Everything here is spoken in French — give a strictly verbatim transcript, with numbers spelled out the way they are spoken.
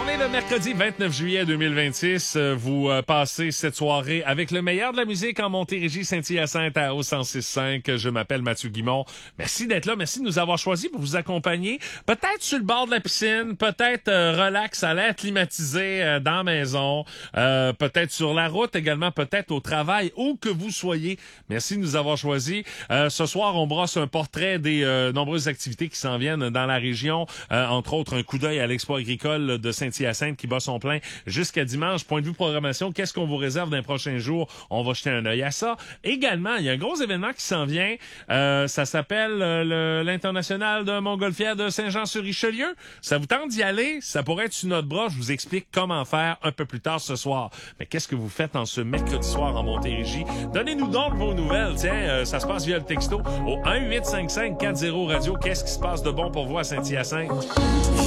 On est le mercredi vingt-neuf juillet deux mille vingt-six. Vous euh, passez cette soirée avec le meilleur de la musique en Montérégie, Saint-Hyacinthe à O cent six cinq. Je m'appelle Mathieu Guimond. Merci d'être là. Merci de nous avoir choisis pour vous accompagner. Peut-être sur le bord de la piscine, peut-être euh, relax à l'air climatisé euh, dans la maison, euh, peut-être sur la route également, peut-être au travail, où que vous soyez. Merci de nous avoir choisis. Euh, ce soir, on brosse un portrait des euh, nombreuses activités qui s'en viennent dans la région. Euh, entre autres, un coup d'œil à l'expo agricole de Saint-Hyacinthe qui bat son plein jusqu'à dimanche. Point de vue programmation, qu'est-ce qu'on vous réserve dans les prochains jours? On va jeter un œil à ça. Également, il y a un gros événement qui s'en vient. Euh, ça s'appelle euh, le, l'International de Montgolfière de Saint-Jean-sur-Richelieu. Ça vous tente d'y aller? Ça pourrait être sur notre bras. Je vous explique comment faire un peu plus tard ce soir. Mais qu'est-ce que vous faites en ce mercredi soir en Montérégie? Donnez-nous donc vos nouvelles. Tiens, euh, ça se passe via le texto au un huit cinq cinq quatre zéro radio. Qu'est-ce qui se passe de bon pour vous à Saint-Hyacinthe?